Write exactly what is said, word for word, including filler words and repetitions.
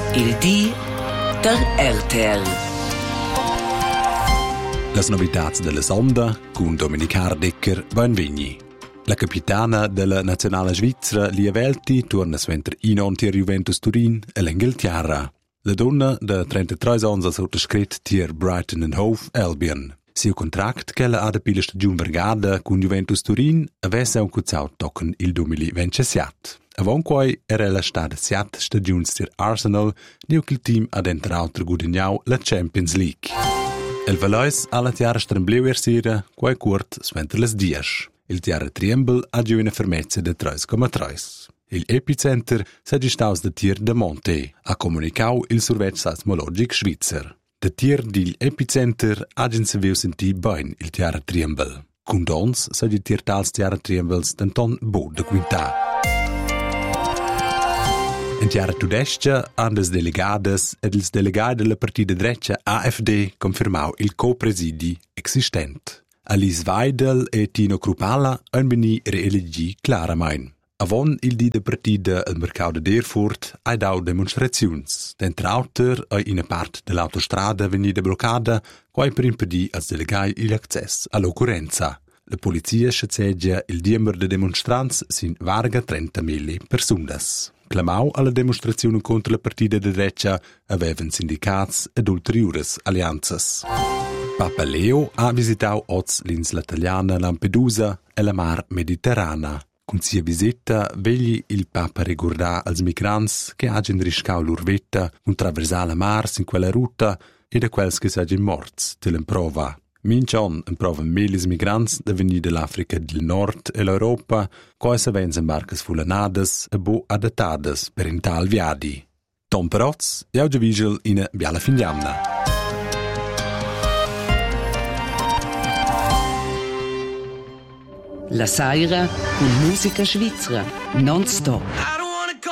Il di der R T L. Las novitats della sonda con Dominic Hardecker Benvegni. La capitana della nazionale svizzera Lia Welti torna sventer in ontier Juventus Turin e l'Inghilterra. La donna de trentatré anni ha sottoscritto tier Brighton and Hove Albion. Sil contract che la ha da pila stagiun vergada con Juventus Turin avesse un cuzzau tocken il duemilaventisette. Avon quai era la stata siat stagiuns tier Arsenal, dio che il team ha entrato guadagnau la Champions League. El Valois alla tiara strembleu ersira, quai curt sventer las dies. Il tiara Triembel ha giù una fermezza de tre virgola tre. Il epicenter s'è staus de tier de Monte, ha comunicau il survet seismologic svizzer. De tier dil epicenter agin se viu senti bain il tiara Triembel. Cun dons s'è di tier tals tiara Triembels denton bo de quintà. In tiara tudestia han des delegades ed ils delegati della partida dreccia A F D confermau il co-presidi existent. Alice Weidel e Tino Krupala han veni reelegi claramain. Avon il di de partida al mercado de Erfurt hai dau demonstraziuns. Dentrauter ai in part de l'autostrada venida bloccada, quai per impedir als delegai il access all'occorrenza. La polizia schatzeggia il diemer de demonstrants sin varga trentamila personas. Clamau alla demonstrazione contro la partida de dreccia avevan sindicats ed ulteriores allianzas. Papa Leo ha visitau oz l'insla italiana Lampedusa e la mar Mediterrana. Con sia visita vegli il Papa ricordà als migrants che hagin riscau lur vetta un traversà la mar in quella ruta e da quels che s'hagin morts dell'improva. Mincion improva milis migrants da venir dell'Africa del Nord e l'Europa, coi s'avens in barcas fulanadas e bo adattadas per in tal viadi. Tom Perotz, e oggi vigil in Biala Findiamna. La Saira con musica svizzera, non stop.